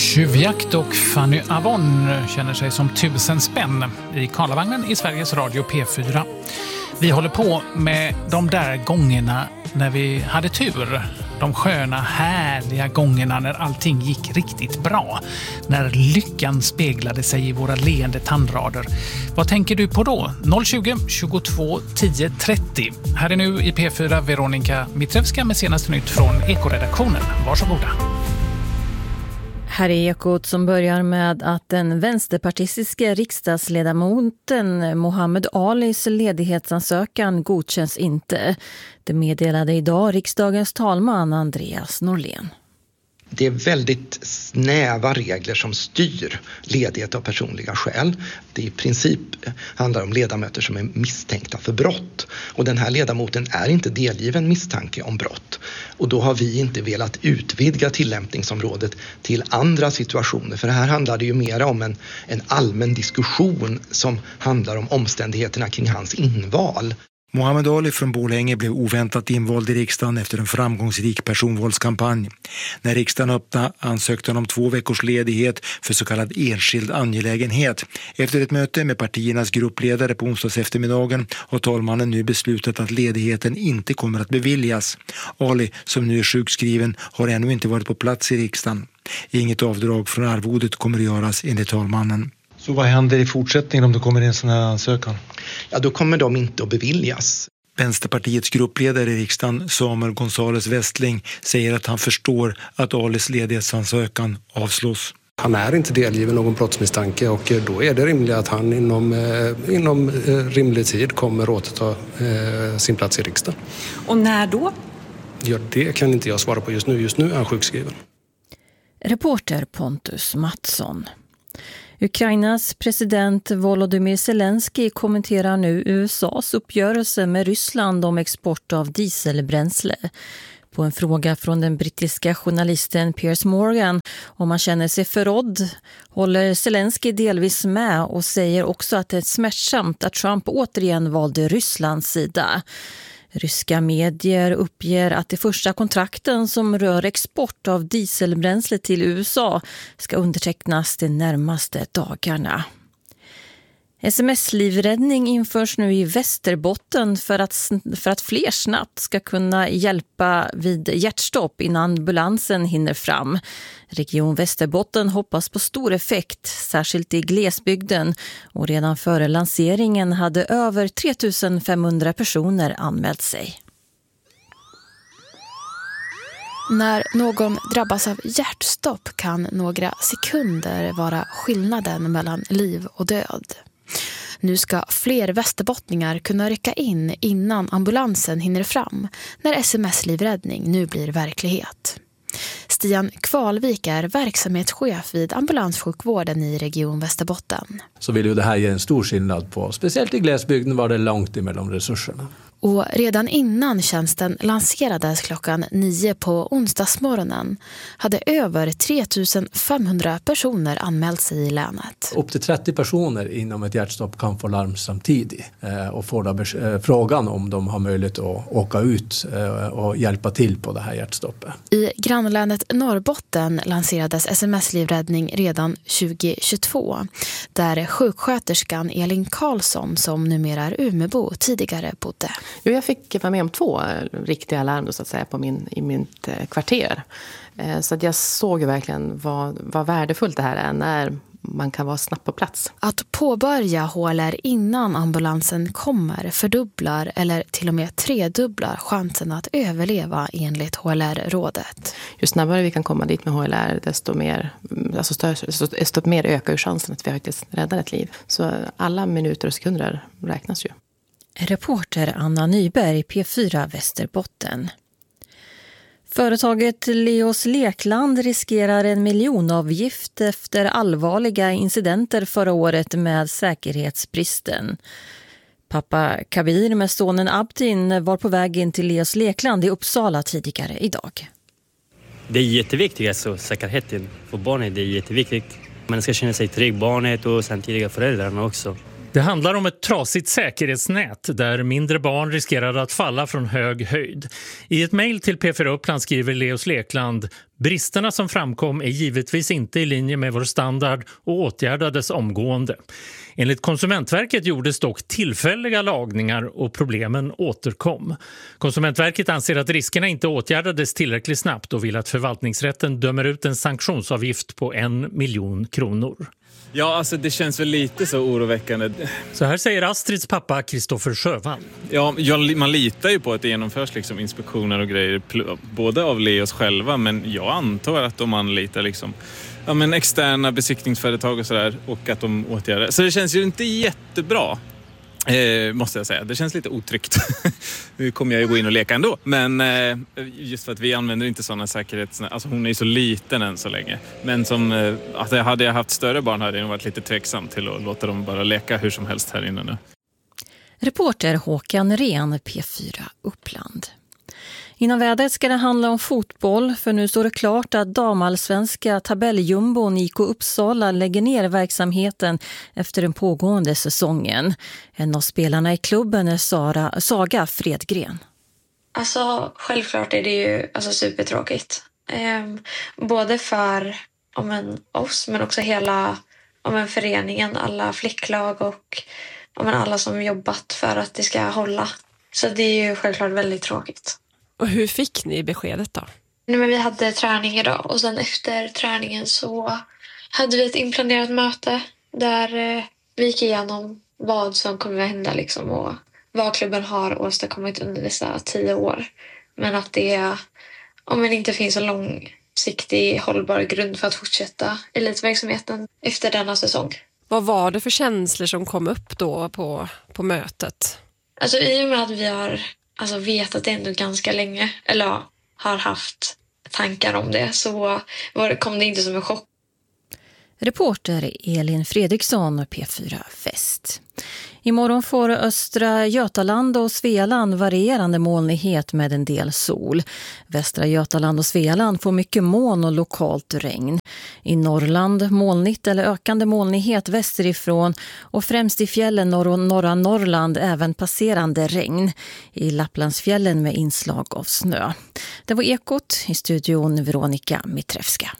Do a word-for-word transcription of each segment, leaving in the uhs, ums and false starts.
Tjuvjakt och Fanny Avon känner sig som tusen spänn i Karlavagnen i Sveriges Radio P fyra. Vi håller på med de där gångerna när vi hade tur. De sköna, härliga gångerna när allting gick riktigt bra. När lyckan speglade sig i våra leende tandrader. Vad tänker du på då? noll tjugo, tjugotvå, tio, trettio. Här är nu i P fyra Veronika Mitrevska med senaste nytt från Ekoredaktionen. Varsågoda. Här är Ekot som börjar med att den vänsterpartistiska riksdagsledamoten Mohammed Alis ledighetsansökan godkänns inte. Det meddelade idag riksdagens talman Andreas Norlén. Det är väldigt snäva regler som styr ledighet av personliga skäl. Det i princip handlar om ledamöter som är misstänkta för brott. Och den här ledamoten är inte delgiven misstanke om brott. Och då har vi inte velat utvidga tillämpningsområdet till andra situationer. För här handlar det ju mer om en, en allmän diskussion som handlar om omständigheterna kring hans inval. Mohammed Ali från Borlänge blev oväntat invald i riksdagen efter en framgångsrik personvalskampanj. När riksdagen öppnade ansökte han om två veckors ledighet för så kallad enskild angelägenhet. Efter ett möte med partiernas gruppledare på onsdags eftermiddagen har talmannen nu beslutat att ledigheten inte kommer att beviljas. Ali, som nu är sjukskriven, har ännu inte varit på plats i riksdagen. Inget avdrag från arvodet kommer att göras enligt talmannen. Så vad händer i fortsättningen om det kommer in en sån här ansökan? Ja, då kommer de inte att beviljas. Vänsterpartiets gruppledare i riksdagen, Samuel Gonzales Westling, säger att han förstår att Alis ledighetsansökan avslås. Han är inte delgiven någon brottsmisstanke och då är det rimligt att han inom, eh, inom eh, rimlig tid kommer återta eh, sin plats i riksdagen. Och när då? Ja, det kan inte jag svara på just nu. Just nu är han sjukskriven. Reporter Pontus Mattsson. Ukrainas president Volodymyr Zelensky kommenterar nu U S A:s uppgörelse med Ryssland om export av dieselbränsle. På en fråga från den brittiska journalisten Piers Morgan om han känner sig förrådd håller Zelensky delvis med och säger också att det är smärtsamt att Trump återigen valde Rysslands sida. Ryska medier uppger att de första kontrakten som rör export av dieselbränsle till U S A ska undertecknas de närmaste dagarna. Sms-livräddning införs nu i Västerbotten för att, för att fler snabbt ska kunna hjälpa vid hjärtstopp innan ambulansen hinner fram. Region Västerbotten hoppas på stor effekt, särskilt i glesbygden, och redan före lanseringen hade över tre tusen femhundra personer anmält sig. När någon drabbas av hjärtstopp kan några sekunder vara skillnaden mellan liv och död. Nu ska fler västerbottningar kunna rycka in innan ambulansen hinner fram när sms-livräddning nu blir verklighet. Stian Kvalvik är verksamhetschef vid ambulanssjukvården i Region Västerbotten. Så vill ju det här ge en stor skillnad på, speciellt i glesbygden var det långt emellan resurserna. Och redan innan tjänsten lanserades klockan nio på onsdagsmorgonen hade över tre tusen femhundra personer anmält sig i länet. Upp till trettio personer inom ett hjärtstopp kan få larm samtidigt och få då frågan om de har möjlighet att åka ut och hjälpa till på det här hjärtstoppet. I grannlänet Norrbotten lanserades sms-livräddning redan tjugohundratjugotvå där sjuksköterskan Elin Karlsson, som numera är Umebo, tidigare bodde. Jo, jag fick vara med om två riktiga larm då, så att säga, på min, i mitt kvarter. Så att jag såg ju verkligen vad, vad värdefullt det här är när man kan vara snabbt på plats. Att påbörja H L R innan ambulansen kommer fördubblar eller till och med tredubblar chansen att överleva enligt H L R-rådet. Ju snabbare vi kan komma dit med H L R, desto mer, alltså större, desto mer ökar ju chansen att vi faktiskt räddar ett liv. Så alla minuter och sekunder räknas ju. Reporter Anna Nyberg, P fyra Västerbotten. Företaget Leos Lekland riskerar en miljonavgift efter allvarliga incidenter förra året med säkerhetsbristen. Pappa Kabir med sonen Abdin var på väg in till Leos Lekland i Uppsala tidigare idag. Det är jätteviktigt, alltså säkerheten för barnet, det är jätteviktigt. Man ska känna sig trygg, barnet och samtidigt föräldrarna också. Det handlar om ett trasigt säkerhetsnät där mindre barn riskerar att falla från hög höjd. I ett mejl till P fyra Uppland skriver Leos Lekland: Bristerna som framkom är givetvis inte i linje med vår standard och åtgärdades omgående. Enligt Konsumentverket gjordes dock tillfälliga lagningar och problemen återkom. Konsumentverket anser att riskerna inte åtgärdades tillräckligt snabbt och vill att förvaltningsrätten dömer ut en sanktionsavgift på en miljon kronor. Ja, alltså det känns väl lite så oroväckande. Så här säger Astrids pappa Kristoffer Sjövall. Ja, man litar ju på att det genomförs liksom inspektioner och grejer, både av Leos själva, men jag antar att de anlitar liksom, ja, men externa besiktningsföretag och sådär, och att de åtgärdar. Så det känns ju inte jättebra. Eh, måste jag säga. Det känns lite otryggt. Nu kommer jag ju gå in och leka ändå. Men eh, just för att vi använder inte sådana säkerhets... Alltså hon är ju så liten än så länge. Men som eh, att hade jag haft större barn hade jag varit lite tveksam till att låta dem bara leka hur som helst här inne nu. Reporter Håkan Ren, P fyra Uppland. Innan vädret ska det handla om fotboll, för nu står det klart att damallsvenska tabelljumbon I K Uppsala lägger ner verksamheten efter den pågående säsongen. En av spelarna i klubben är Sara, Saga Fredgren. Alltså självklart är det ju alltså, supertråkigt. Eh, både för om en, oss men också hela om en föreningen, alla flicklag och om en, alla som jobbat för att det ska hålla. Så det är ju självklart väldigt tråkigt. Och hur fick ni beskedet då? Nej, men vi hade träning idag och sen efter träningen så hade vi ett inplanerat möte där eh, vi gick igenom vad som kommer att hända liksom, och vad klubben har åstadkommit under dessa tio år. Men att det, om det inte finns en långsiktig hållbar grund för att fortsätta elitverksamheten efter denna säsong. Vad var det för känslor som kom upp då på, på mötet? Alltså i och med att vi har alltså, vetat det ändå ganska länge, eller ja, har haft tankar om det, så var, kom det inte som en chock. Reporter Elin Fredriksson, P fyra Väst. Imorgon får Östra Götaland och Svealand varierande molnighet med en del sol. Västra Götaland och Svealand får mycket moln och lokalt regn. I Norrland molnigt eller ökande molnighet västerifrån och främst i fjällen norr och norra Norrland även passerande regn. I Lapplandsfjällen med inslag av snö. Det var Ekot, i studion Veronica Mitrevska.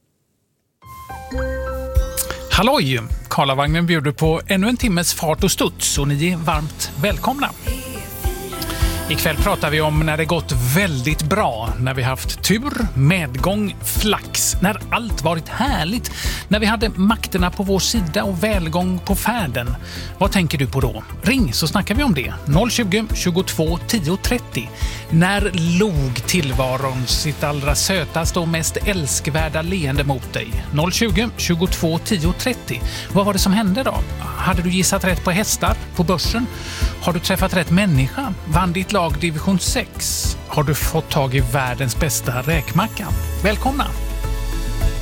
Halloj! Karlavagnen bjuder på ännu en timmes fart och studs och ni är varmt välkomna. Ikväll pratar vi om när det gått väldigt bra, när vi haft tur, medgång, flax, när allt varit härligt, när vi hade makterna på vår sida och välgång på färden. Vad tänker du på då? Ring så snackar vi om det. noll tjugo, tjugotvå, tio, trettio. När log tillvaron sitt allra sötaste och mest älskvärda leende mot dig? noll tjugo, tjugotvå, tio, trettio. Vad var det som hände då? Hade du gissat rätt på hästar på börsen? Har du träffat rätt människa? Vann ditt lag division sex? Har du fått tag i världens bästa räkmacka? Välkomna!